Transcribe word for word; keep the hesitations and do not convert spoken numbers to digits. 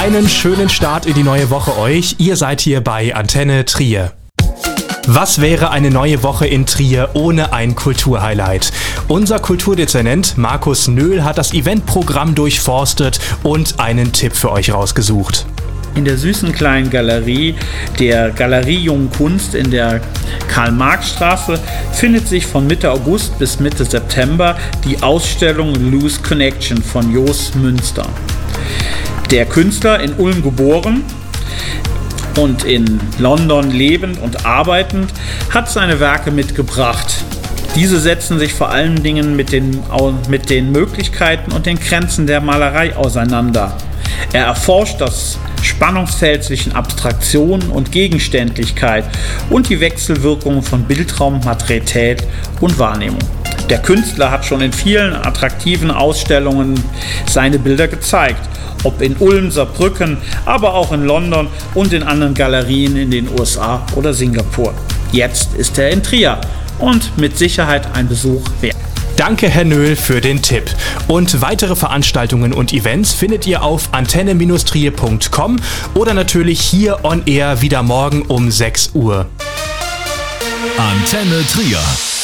Einen schönen Start in die neue Woche euch. Ihr seid hier bei Antenne Trier. Was wäre eine neue Woche in Trier ohne ein Kulturhighlight? Unser Kulturdezernent Markus Nöhl hat das Eventprogramm durchforstet und einen Tipp für euch rausgesucht. In der süßen kleinen Galerie der Galerie Jungen Kunst in der Karl-Marx-Straße findet sich von Mitte August bis Mitte September die Ausstellung Loose Connection von Jos Münster. Der Künstler, in Ulm geboren und in London lebend und arbeitend, hat seine Werke mitgebracht. Diese setzen sich vor allen Dingen mit den, mit den Möglichkeiten und den Grenzen der Malerei auseinander. Er erforscht das Spannungsfeld zwischen Abstraktion und Gegenständlichkeit und die Wechselwirkungen von Bildraum, Materialität und Wahrnehmung. Der Künstler hat schon in vielen attraktiven Ausstellungen seine Bilder gezeigt, ob in Ulm, Saarbrücken, aber auch in London und in anderen Galerien in den U S A oder Singapur. Jetzt ist er in Trier und mit Sicherheit ein Besuch wert. Danke, Herr Nöhl, für den Tipp. Und weitere Veranstaltungen und Events findet ihr auf antenne Trier punkt com oder natürlich hier on air wieder morgen um sechs Uhr. Antenne Trier.